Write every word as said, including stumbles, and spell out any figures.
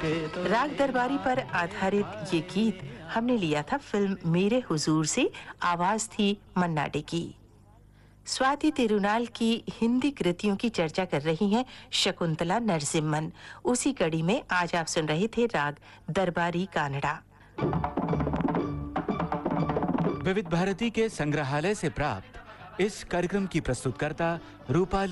राग दरबारी पर आधारित ये गीत हमने लिया था फिल्म मेरे हुजूर से, आवाज थी मन्ना डे की। स्वाति तिरुनाल की हिंदी कृतियों की चर्चा कर रही हैं शकुंतला नरसिम्हन। उसी कड़ी में आज आप सुन रहे थे राग दरबारी कानड़ा। विविध भारती के संग्रहालय से प्राप्त इस कार्यक्रम की प्रस्तुतकर्ता रूपाली